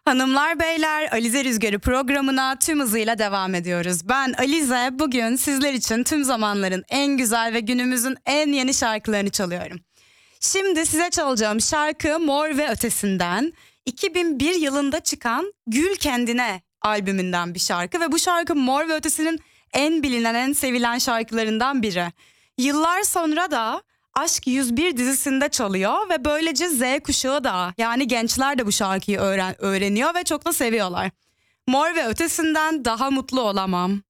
Hanımlar beyler, Alize Rüzgarı programına tüm hızıyla devam ediyoruz. Ben Alize, bugün sizler için tüm zamanların en güzel ve günümüzün en yeni şarkılarını çalıyorum. Şimdi size çalacağım şarkı Mor ve Ötesi'nden 2001 yılında çıkan Gül Kendine albümünden bir şarkı ve bu şarkı Mor ve Ötesi'nin en bilinen, en sevilen şarkılarından biri. Yıllar sonra da Aşk 101 dizisinde çalıyor ve böylece Z kuşağı da, yani gençler de bu şarkıyı öğreniyor ve çok da seviyorlar. Mor ve Ötesi'nden Daha Mutlu Olamam.